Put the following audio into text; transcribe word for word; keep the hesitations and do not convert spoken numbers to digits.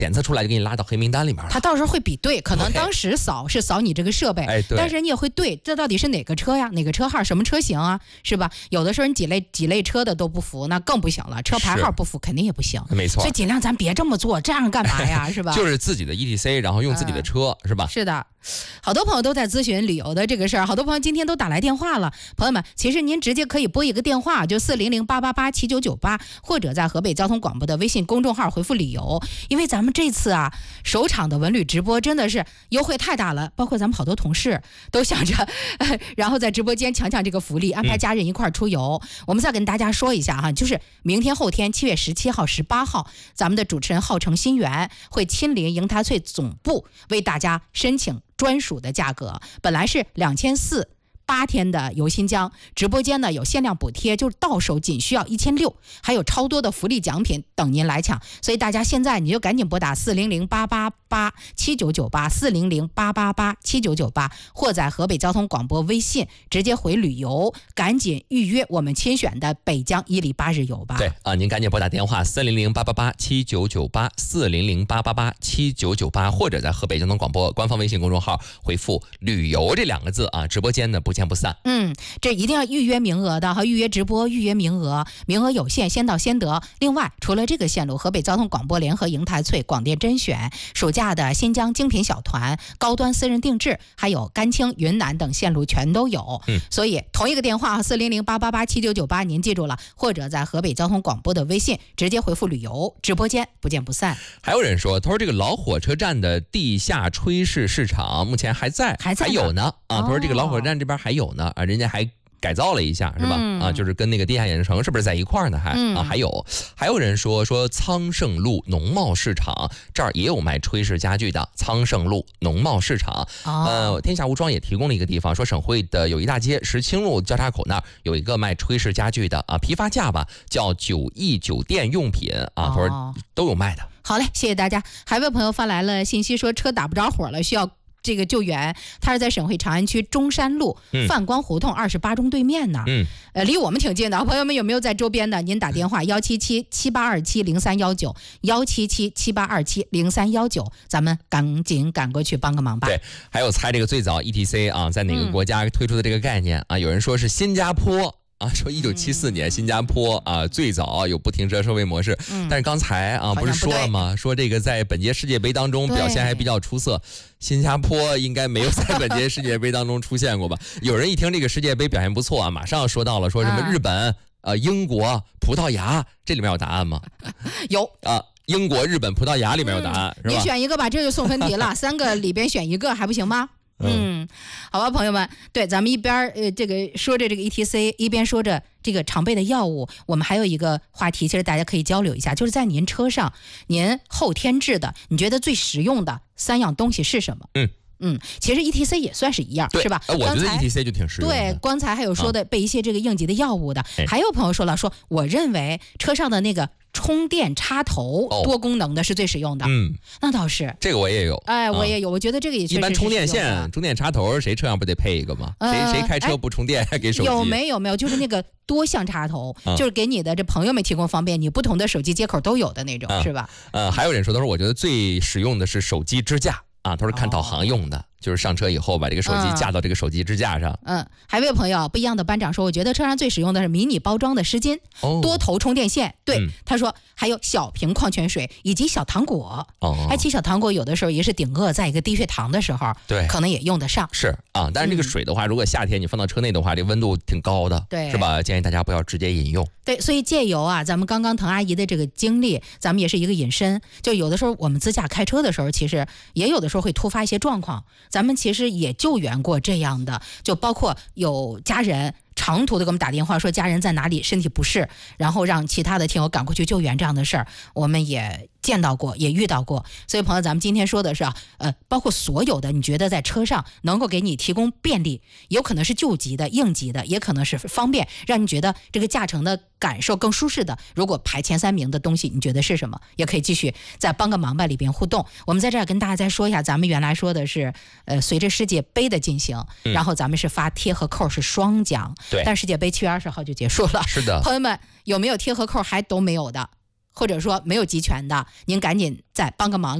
点测出来就给你拉到黑名单里面了。 他到时候会比对，可能当时扫是扫你这个设备， 哎，对， 但是你也会对这到底是哪个车呀，哪个车号，什么车型啊，是吧？有的时候你几类几类车的都不符，那更不行了，车牌号不符肯定也不行。 没错， 所以尽量咱别这么做，这样干嘛呀？是吧？ 就是自己的 E T C， 然后用自己的车， 嗯、 是吧？ 是的。好多朋友都在咨询旅游的这个事儿，好多朋友今天都打来电话了。朋友们，其实您直接可以拨一个电话，就四零零八八八七九九八，或者在河北交通广播的微信公众号回复旅游。因为咱们这次啊，首场的文旅直播真的是优惠太大了，包括咱们好多同事都想着，呃、然后在直播间抢抢这个福利，安排家人一块儿出游。嗯、我们再跟大家说一下哈，就是明天后天七月十七号、十八号，咱们的主持人浩成新源会亲临邢台翠总部为大家申请专属的价格，本来是两千四。八天的游新疆直播间呢有限量补贴，就是到手仅需要一千六，还有超多的福利奖品等您来抢，所以大家现在你就赶紧拨打四零零八八八七九九八四零零八八八七九九八，或在河北交通广播微信直接回旅游，赶紧预约我们亲选的北疆一里八日游吧。 对啊，您赶紧拨打电话四零零八八八七九九八四零零八八八七九九八，或者在河北交通广播官方微信公众号回复旅游这两个字啊，直播间呢不见不散。 嗯，这一定要预约名额的和预约直播，预约名额，名额有限，先到先得。另外，除了这个线路，河北交通广播联合邢台翠、广电甄选、暑假的新疆精品小团、高端私人定制，还有甘青、云南等线路全都有。嗯，所以同一个电话四零零八八八七九九八，您记住了，或者在河北交通广播的微信直接回复旅游，直播间不见不散。 还有人说，他说这个老火车站的地下炊事市场目前还在， 还在还有呢啊， 哦、 他说这个老火车站这边还有呢。啊，人家还改造了一下，是吧？ 嗯、 啊，就是跟那个地下影城是不是在一块儿呢？还、嗯、啊，还有还有人说说苍圣路农贸市场这儿也有卖炊事家具的，苍圣路农贸市场。哦、呃，天下无双也提供了一个地方，说省会的有一大街石青路交叉口那儿有一个卖炊事家具的啊，批发价吧叫九亿酒店用品啊，他说都有卖的。 好嘞，谢谢大家。还有朋友发来了信息说车打不着火了，需要这个救援，他是在省会长安区中山路、嗯、泛光胡同二十八中对面呢。嗯，呃，离我们挺近的。朋友们有没有在周边的？您打电话幺七七七八二七零三幺九幺七七七八二七零三幺九，咱们赶紧赶过去帮个忙吧。 对，还有猜这个最早 E T C 啊，在哪个国家推出的这个概念、嗯、啊？有人说是新加坡。啊，说一九七四年新加坡啊最早有不停车收费模式，嗯、但是刚才啊不是说了吗？说这个在本届世界杯当中表现还比较出色，新加坡应该没有在本届世界杯当中出现过吧？有人一听这个世界杯表现不错啊，马上说到了说什么日本、嗯、呃英国、葡萄牙，这里面有答案吗？ 有啊。英国、日本、葡萄牙里面有答案， 嗯、 是吧？ 你选一个吧，这就送分题了，三个里边选一个还不行吗？嗯，好吧，朋友们，对，咱们一边呃这个说着这个 E T C， 一边说着这个常备的药物，我们还有一个话题，其实大家可以交流一下，就是在您车上，您后天制的，你觉得最实用的三样东西是什么？嗯。嗯，其实 E T C 也算是一样，是吧？ 我觉得 E T C 就挺实用的。 对，刚才还有说的备一些这个应急的药物的，啊、还有朋友说了，说我认为车上的那个充电插头、哦、多功能的是最实用的。嗯，那倒是， 这个我也有。 哎，我也有，啊、我觉得这个也确实是一般充电线、充电插头，谁车上不得配一个吗？呃、谁谁开车不充电、哎、给手机？ 有没有没有？就是那个多项插头，嗯、就是给你的这朋友们提供方便，你不同的手机接口都有的那种，嗯、是吧？ 呃，还有人说，他说我觉得最实用的是手机支架啊，他说看导航用的。哦，就是上车以后把这个手机架到这个手机支架上。嗯， 还有朋友不一样的班长说，我觉得车上最实用的是迷你包装的湿巾、哦、多头充电线。对、嗯，他说还有小瓶矿泉水以及小糖果。哦，哎，其实小糖果有的时候也是顶饿，在一个低血糖的时候，对，可能也用得上。 是啊，但是这个水的话，嗯、如果夏天你放到车内的话，这温度挺高的，对，是吧？建议大家不要直接饮用。 对，所以借由啊，咱们刚刚滕阿姨的这个经历，咱们也是一个引申，就有的时候我们自驾开车的时候，其实也有的时候会突发一些状况。咱们其实也救援过这样的，就包括有家人长途的给我们打电话说家人在哪里身体不适，然后让其他的听友赶过去救援，这样的事儿我们也见到过，也遇到过。所以朋友，咱们今天说的是啊，呃，包括所有的你觉得在车上能够给你提供便利，有可能是救急的、应急的，也可能是方便，让你觉得这个驾乘的感受更舒适的。如果排前三名的东西，你觉得是什么？也可以继续在帮个忙吧里边互动。我们在这儿跟大家再说一下，咱们原来说的是，呃，随着世界杯的进行，嗯、然后咱们是发贴和扣是双奖，对，但世界杯七月二十号就结束了。 是的， 朋友们有没有贴和扣还都没有的？ 或者说没有集全的，您赶紧再帮个忙。